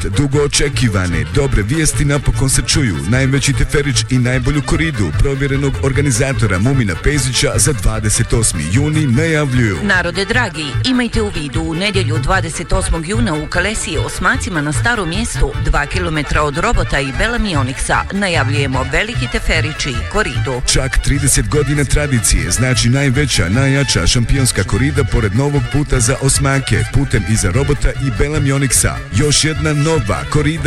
dugo očekivane, dobre vijesti napokon se čuju. Najveći teferić i najbolju koridu provjerenog organizatora Mumina Pezića za 28. juni najavljuju. Narode dragi, imajte u vidu, u nedjelju 28. juna u Kalesiji Osmacima na Starom mjestu, 2 km od Robota i Belamioniksa, najavljujemo veliki teferić i koridu. Čak 30 godina tradicije, znači najveća, najjača šampionska korida pored novog puta za Osmake, putem iza Robota i Belamioniksa. Još jedna nova korida